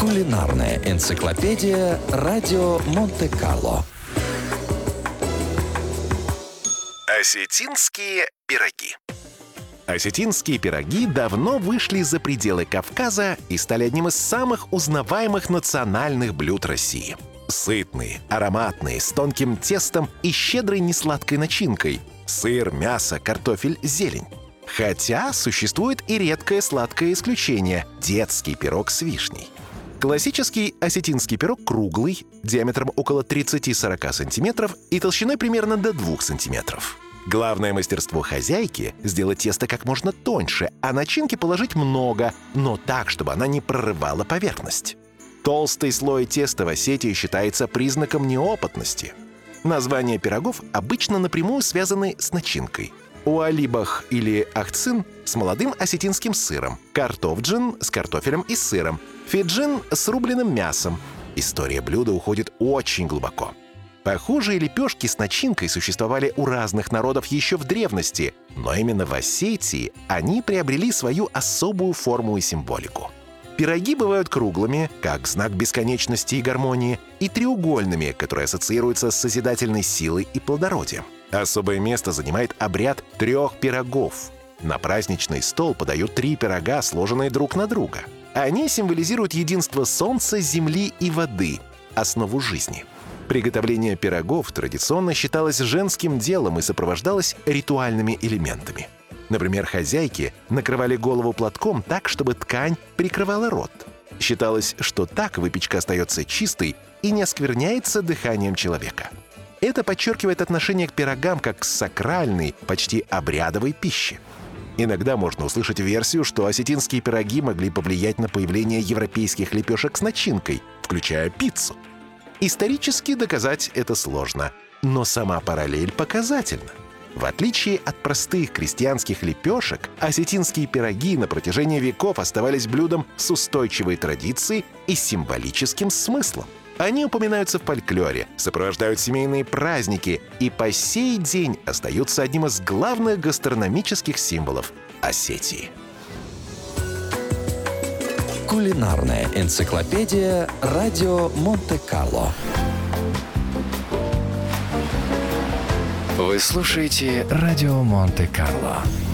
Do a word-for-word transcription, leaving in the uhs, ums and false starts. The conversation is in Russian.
Кулинарная энциклопедия «Радио Монте-Карло». Осетинские пироги. Осетинские пироги давно вышли за пределы Кавказа и стали одним из самых узнаваемых национальных блюд России. Сытные, ароматные, с тонким тестом и щедрой несладкой начинкой. Сыр, мясо, картофель, зелень. Хотя существует и редкое сладкое исключение – детский пирог с вишней. Классический осетинский пирог круглый, диаметром около тридцать-сорок сантиметров и толщиной примерно до двух сантиметров. Главное мастерство хозяйки – сделать тесто как можно тоньше, а начинки положить много, но так, чтобы она не прорывала поверхность. Толстый слой теста в Осетии считается признаком неопытности. Названия пирогов обычно напрямую связаны с начинкой. Уалибах или ахцин с молодым осетинским сыром, картофджин с картофелем и сыром, фиджин с рубленым мясом. История блюда уходит очень глубоко. Похожие лепешки с начинкой существовали у разных народов еще в древности, но именно в Осетии они приобрели свою особую форму и символику. Пироги бывают круглыми, как знак бесконечности и гармонии, и треугольными, которые ассоциируются с созидательной силой и плодородием. Особое место занимает обряд трех пирогов. На праздничный стол подают три пирога, сложенные друг на друга. Они символизируют единство солнца, земли и воды, основу жизни. Приготовление пирогов традиционно считалось женским делом и сопровождалось ритуальными элементами. Например, хозяйки накрывали голову платком так, чтобы ткань прикрывала рот. Считалось, что так выпечка остается чистой и не оскверняется дыханием человека. Это подчеркивает отношение к пирогам как к сакральной, почти обрядовой пище. Иногда можно услышать версию, что осетинские пироги могли повлиять на появление европейских лепешек с начинкой, включая пиццу. Исторически доказать это сложно, но сама параллель показательна. В отличие от простых крестьянских лепешек, осетинские пироги на протяжении веков оставались блюдом с устойчивой традицией и символическим смыслом. Они упоминаются в фольклоре, сопровождают семейные праздники и по сей день остаются одним из главных гастрономических символов Осетии. Кулинарная энциклопедия «Радио Монте-Карло». Вы слушаете «Радио Монте-Карло».